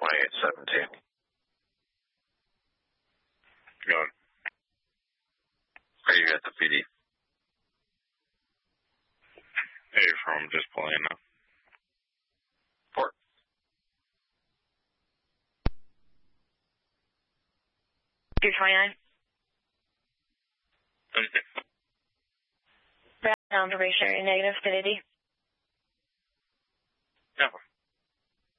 2817. Good. Are you at the PD? Hey, from just playing now. Port. You're 29. Brown observation, negative, validity. No.